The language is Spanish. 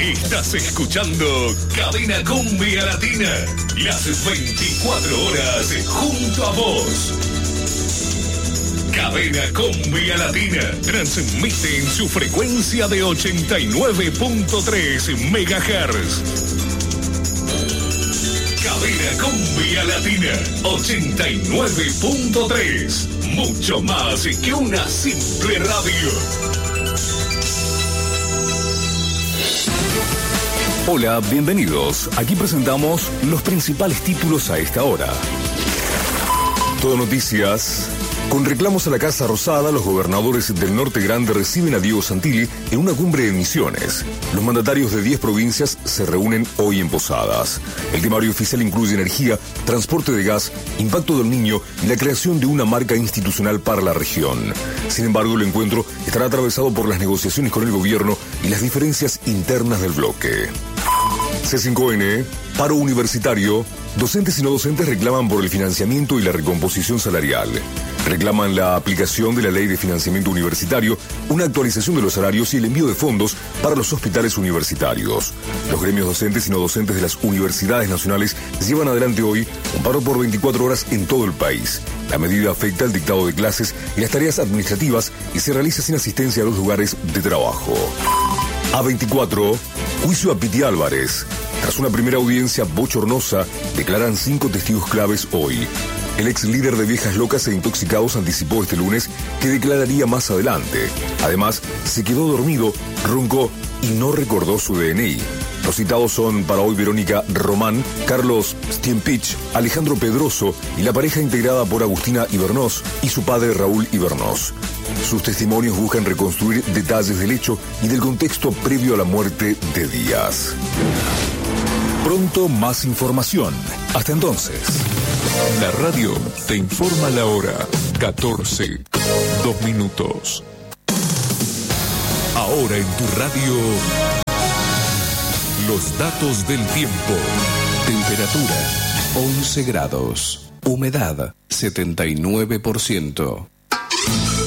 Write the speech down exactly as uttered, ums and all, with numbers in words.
Estás escuchando Cadena Cumbia Latina. Las veinticuatro horas junto a vos. Cadena Cumbia Latina transmite en su frecuencia de ochenta y nueve punto tres megahertz. Cadena Cumbia Latina ochenta y nueve punto tres. Mucho más que una simple radio. Hola, bienvenidos. Aquí presentamos los principales títulos a esta hora. Todo Noticias. Con reclamos a la Casa Rosada, los gobernadores del Norte Grande reciben a Diego Santilli en una cumbre de Misiones. Los mandatarios de diez provincias se reúnen hoy en Posadas. El temario oficial incluye energía, transporte de gas, impacto del Niño y la creación de una marca institucional para la región. Sin embargo, el encuentro estará atravesado por las negociaciones con el gobierno y las diferencias internas del bloque. C cinco N, paro universitario. Docentes y no docentes reclaman por el financiamiento y la recomposición salarial. Reclaman la aplicación de la Ley de Financiamiento Universitario, una actualización de los salarios y el envío de fondos para los hospitales universitarios. Los gremios docentes y no docentes de las universidades nacionales llevan adelante hoy un paro por veinticuatro horas en todo el país. La medida afecta el dictado de clases y las tareas administrativas y se realiza sin asistencia a los lugares de trabajo. A veinticuatro, juicio a Piti Álvarez. Tras una primera audiencia bochornosa, declaran cinco testigos claves hoy. El ex líder de Viejas Locas e Intoxicados anticipó este lunes que declararía más adelante. Además, se quedó dormido, roncó y no recordó su D N I. Los citados son para hoy Verónica Román, Carlos Stiempich, Alejandro Pedroso y la pareja integrada por Agustina Ibernós y su padre Raúl Ibernós. Sus testimonios buscan reconstruir detalles del hecho y del contexto previo a la muerte de Díaz. Pronto más información. Hasta entonces. La radio te informa la hora. catorce, dos minutos. Ahora en tu radio, los datos del tiempo. Temperatura once grados. Humedad setenta y nueve por ciento.